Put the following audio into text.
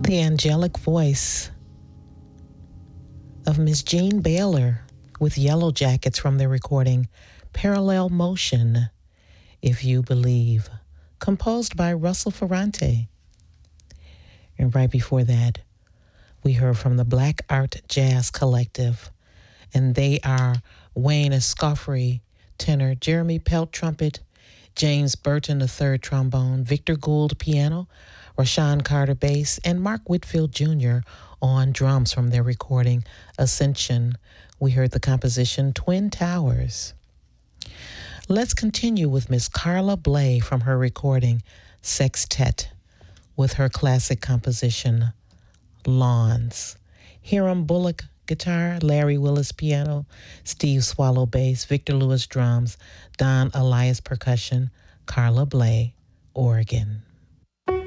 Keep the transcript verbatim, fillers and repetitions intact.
The angelic voice of Miss Jean Baylor with Yellow Jackets from their recording Parallel Motion, If You Believe, composed by Russell Ferrante. And right before that, we heard from the Black Art Jazz Collective, and they are Wayne Escoffery, tenor, Jeremy Pelt, trumpet, James Burton the third, trombone, Victor Gould, piano, Rashawn Carter, bass, and Mark Whitfield Junior on drums from their recording Ascension. We heard the composition Twin Towers. Let's continue with Miss Carla Bley from her recording Sextet with her classic composition Lawns. Hiram Bullock, guitar, Larry Willis, piano, Steve Swallow, bass, Victor Lewis, drums, Don Elias, percussion, Carla Bley, organ.